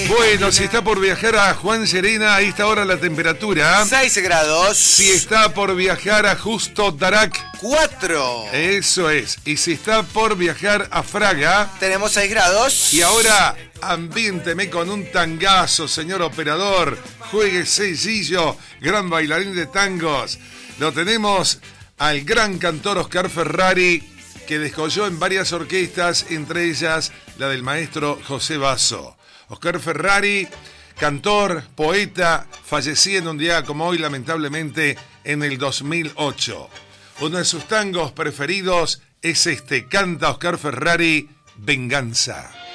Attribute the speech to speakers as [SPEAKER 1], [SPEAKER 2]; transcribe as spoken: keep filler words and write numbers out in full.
[SPEAKER 1] Bueno, si está por viajar a Juan Serena, ahí está ahora la temperatura.
[SPEAKER 2] seis grados.
[SPEAKER 1] Si está por viajar a Justo Darac,
[SPEAKER 2] cuatro.
[SPEAKER 1] Eso es. Y si está por viajar a Fraga,
[SPEAKER 2] tenemos seis grados.
[SPEAKER 1] Y ahora, ambiénteme con un tangazo, señor operador. Juegue sencillo, gran bailarín de tangos. Lo tenemos al gran cantor Oscar Ferrari, que descolló en varias orquestas, entre ellas la del maestro José Basso. Oscar Ferrari, cantor, poeta, fallecía en un día como hoy, lamentablemente, en el dos mil ocho. Uno de sus tangos preferidos es este, canta Oscar Ferrari, Venganza.